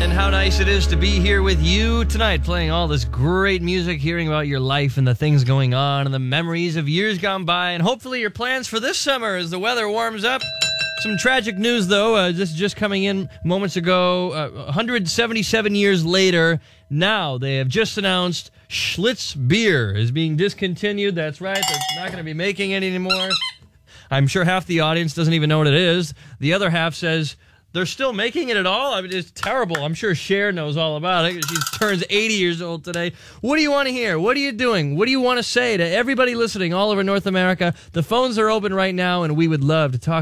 and how nice it is to be here with you tonight, playing all this great music, hearing about your life and the things going on and the memories of years gone by, and hopefully your plans for this summer as the weather warms up. Some tragic news, though. This is just coming in moments ago. 177 years later, now they have just announced Schlitz beer is being discontinued. That's right. They're not going to be making it anymore. I'm sure half the audience doesn't even know what it is. The other half says, they're still making it at all? I mean, it's terrible. I'm sure Cher knows all about it. She turns 80 years old today. What do you want to hear? What are you doing? What do you want to say to everybody listening all over North America? The phones are open right now, and we would love to talk